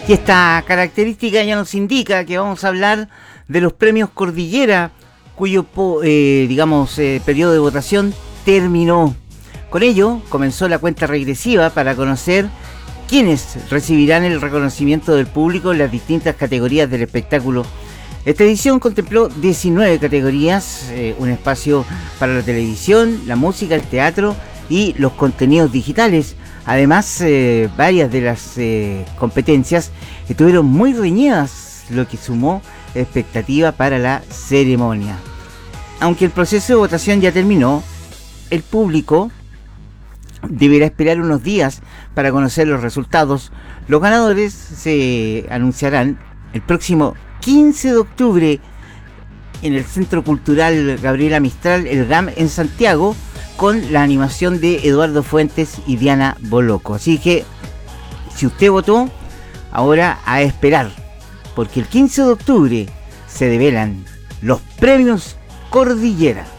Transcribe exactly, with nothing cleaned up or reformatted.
Y esta característica ya nos indica que vamos a hablar de los premios Cordillera, cuyo eh, digamos eh, periodo de votación terminó. Con ello comenzó la cuenta regresiva para conocer quiénes recibirán el reconocimiento del público en las distintas categorías del espectáculo. Esta edición contempló diecinueve categorías, eh, un espacio para la televisión, la música, el teatro y los contenidos digitales. Además, eh, varias de las eh, competencias estuvieron muy reñidas, lo que sumó expectativa para la ceremonia. Aunque el proceso de votación ya terminó, el público deberá esperar unos días para conocer los resultados. Los ganadores se anunciarán el próximo quince de octubre en el Centro Cultural Gabriela Mistral, el G A M, en Santiago, con la animación de Eduardo Fuentes y Diana Boloco. Así que, si usted votó, ahora a esperar, porque el quince de octubre se develan los premios Cordillera.